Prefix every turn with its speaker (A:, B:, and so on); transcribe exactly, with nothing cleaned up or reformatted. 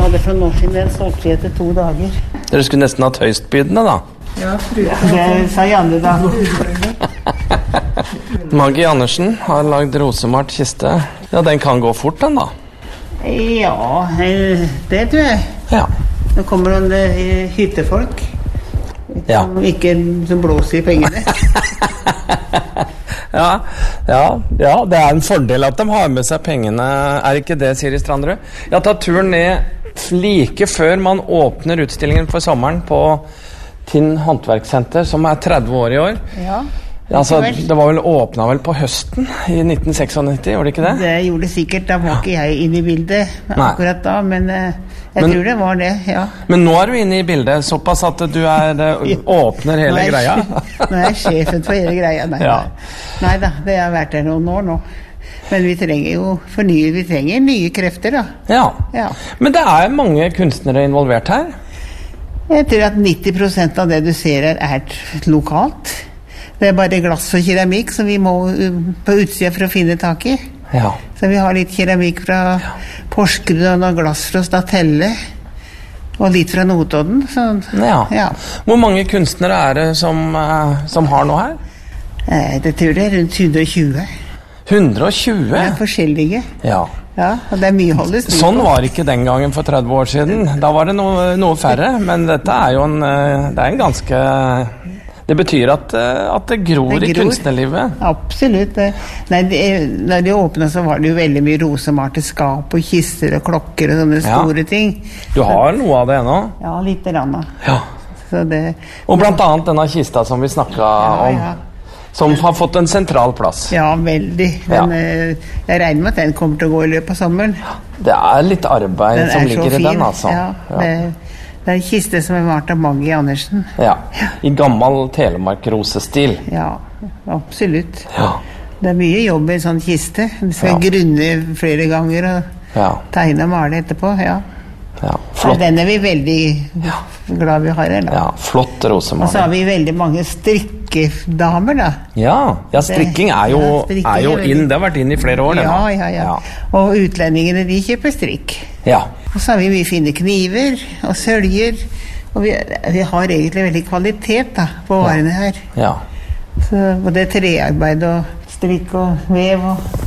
A: hadde for noen år siden, den solgte vi etter to dager.
B: Dere skulle nesten hatt høystbydende da.
A: Ja, det sa Janne da.
B: Maggie Andersen har lagd rosemalt kiste. Ja, den kan gå fort den da.
A: Ja, det tror jeg.
B: Ja.
A: Nå kommer noen hyttefolk.
B: Ja.
A: Som ikke som blåser i pengene.
B: ja, ja, ja, det er en fordel at de har med seg pengene. Er ikke det, Siri Strandrud? Jeg har tatt turen ned like før man åpner utstillingen for sommeren på Tinn Håndverkssenter, som er tretti år i år.
A: Ja.
B: Altså, det var vel åpnet vel på høsten i nitten nittini-seks, gjorde det ikke det?
A: Det gjorde det sikkert, da var ikke jeg inne i bildet akkurat da, men jeg
B: men,
A: tror det var det, ja.
B: Men nå er du inne i bildet, såpass at du er, åpner hele greia.
A: Nå er jeg sjefen for hele greia, nei,
B: ja.
A: nei da, det har vært der noen år nå. Men vi trenger jo fornye, vi trenger nye krefter da.
B: Ja.
A: ja,
B: men det er mange kunstnere involvert her.
A: Jeg tror at nitti prosent av det du ser her er lokalt. Det er bare glass og keramikk som vi må på utsida for å finne tak i.
B: Ja.
A: Så vi har litt keramikk fra ja. Porsgrunn og glass fra Statelle. Og litt fra Notodden. Så,
B: ja.
A: ja.
B: Hvor mange kunstnere er det som, som har noe her?
A: Jeg tror det er rundt hundre og tjue.
B: hundre og tjue?
A: Det er forskjellige.
B: Ja.
A: Ja, og det er mye holdes.
B: Sånn var ikke den gangen for tretti år siden. Da var det noe, noe færre, men dette er jo en, det er en ganske... Det betyr at, at det gror, det gror i kunstnerlivet.
A: Absolutt. Nei, det, når de åpnet så var det jo veldig mye rosemalte skap og kister og klokker og sånne ja. Store ting.
B: Du har noe av det ennå?
A: Ja, litt rann.
B: Ja.
A: Så det,
B: og blant annet denne kista som vi snakket ja, om, ja. Som har fått en sentral plass.
A: Ja, veldig. Den, ja. Jeg regner med at den kommer til å gå i løpet av sommeren.
B: Det er litt arbeid den som ligger i den, altså.
A: Ja, ja. Det, Det er en kiste som er malt av Maggie Andersen.
B: Ja, i gammel Telemark-rosestil.
A: Ja, absolutt.
B: Ja.
A: Det er mye jobb i en sånn kiste. Du skal ja. Grunne flere ganger og ja. Tegne og male etterpå, ja.
B: Ja, flott.
A: Den er vi veldig ja. Glad vi har her, da.
B: Ja, flott rosemaling.
A: Og så har vi veldig mange strikkedamer, da.
B: Ja, ja strikking er jo, ja, er jo inn. Det har vært inn i flere år, det
A: ja, ja, ja, ja. Og utlendingene, de kjøper strikk.
B: Ja.
A: Og så har vi mye fine kniver og søljer, og vi, vi har egentlig veldig kvalitet da, på varene her.
B: Ja.
A: Så både trearbeid og strikk og vev og